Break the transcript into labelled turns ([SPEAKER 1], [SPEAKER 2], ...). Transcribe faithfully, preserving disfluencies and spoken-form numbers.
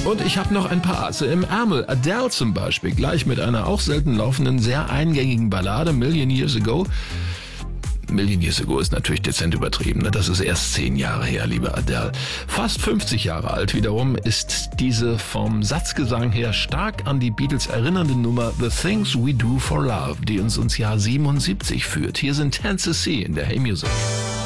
[SPEAKER 1] Und ich habe noch ein paar Asse im Ärmel. Adele zum Beispiel, gleich mit einer auch selten laufenden, sehr eingängigen Ballade, Million Years Ago. Million Years Ago ist natürlich dezent übertrieben, ne? Das ist erst zehn Jahre her, liebe Adele. Fast fünfzig Jahre alt wiederum ist diese vom Satzgesang her stark an die Beatles erinnernde Nummer The Things We Do for Love, die uns ins Jahr siebenundsiebzig führt. Hier sind Tennessee in der Hey Music.